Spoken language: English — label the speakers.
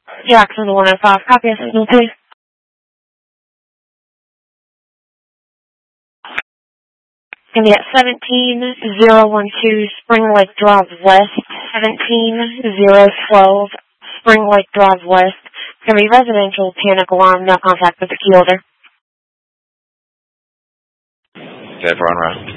Speaker 1: Jackson 105. Copy a signal, please. Going to be at 17012 Spring Lake Drive West. 17012 Spring Lake Drive West. It's going to be residential, panic alarm, no contact with the key holder.
Speaker 2: Okay, for on route.